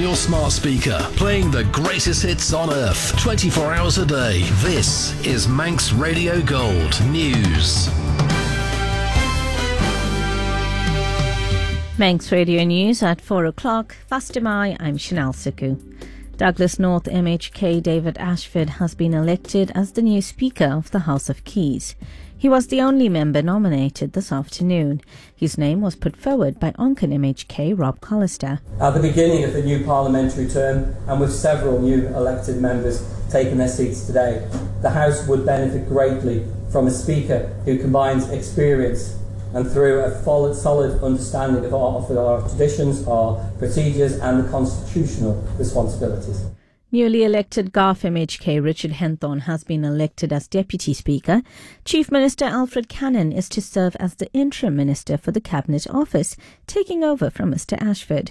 your smart speaker, playing the greatest hits on earth, 24 hours a day. This is Manx Radio Gold News. Manx Radio News at 4 o'clock. Fastamai, I'm Chanel Siku. Douglas North MHK David Ashford has been elected as the new Speaker of the House of Keys. He was the only member nominated this afternoon. His name was put forward by Onken MHK Rob Collister. At the beginning of the new parliamentary term, and with several new elected members taking their seats today, the House would benefit greatly from a Speaker who combines experience and through a solid understanding of our traditions, our procedures and the constitutional responsibilities. Newly elected Garth MHK Richard Henthorne has been elected as Deputy Speaker. Chief Minister Alfred Cannon is to serve as the interim minister for the Cabinet Office, taking over from Mr Ashford.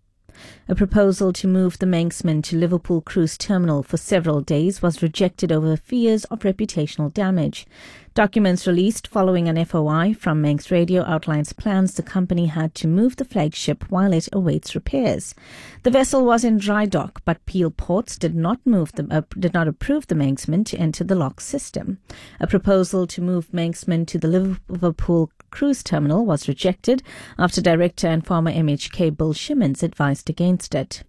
A proposal to move the Manxman to Liverpool Cruise Terminal for several days was rejected over fears of reputational damage. Documents released following an FOI from Manx Radio outlines plans the company had to move the flagship while it awaits repairs. The vessel was in dry dock, but Peel Ports did not approve the Manxman to enter the lock system. A proposal to move Manxman to the Liverpool Cruise Terminal was rejected after Director and former MHK Bill Shimmons advised against it.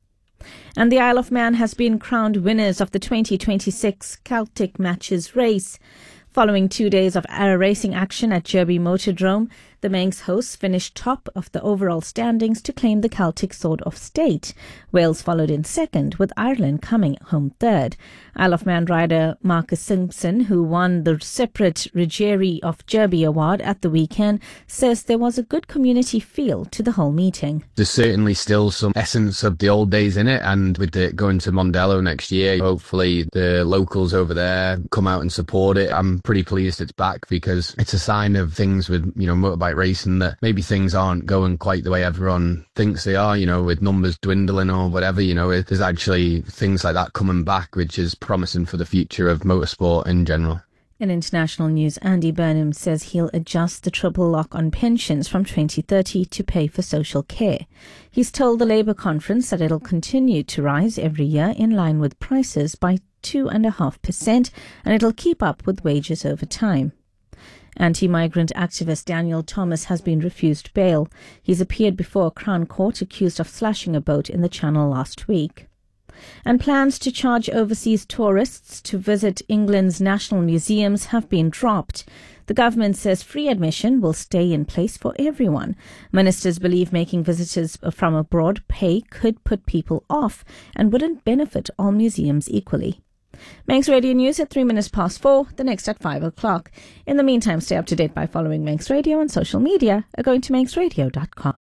And the Isle of Man has been crowned winners of the 2026 Celtic Matches race. Following 2 days of racing action at Derby Motordrome, the Manx hosts finished top of the overall standings to claim the Celtic Sword of State. Wales followed in second, with Ireland coming home third. Isle of Man rider Marcus Simpson, who won the separate Ruggieri of Derby award at the weekend, says there was a good community feel to the whole meeting. There's certainly still some essence of the old days in it, and with it going to Mondello next year, hopefully the locals over there come out and support it. I'm pretty pleased it's back because it's a sign of things with, motorbike racing, that maybe things aren't going quite the way everyone thinks they are, with numbers dwindling or whatever, there's actually things like that coming back, which is promising for the future of motorsport in general. In international news, Andy Burnham says he'll adjust the triple lock on pensions from 2030 to pay for social care. He's told the Labour conference that it'll continue to rise every year in line with prices by 2.5%, and it'll keep up with wages over time. Anti-migrant activist Daniel Thomas has been refused bail. He's appeared before a Crown Court accused of slashing a boat in the Channel last week. And plans to charge overseas tourists to visit England's national museums have been dropped. The government says free admission will stay in place for everyone. Ministers believe making visitors from abroad pay could put people off and wouldn't benefit all museums equally. Manx Radio News at 4:03, the next at 5 o'clock. In the meantime, stay up to date by following Manx Radio on social media or going to manxradio.com.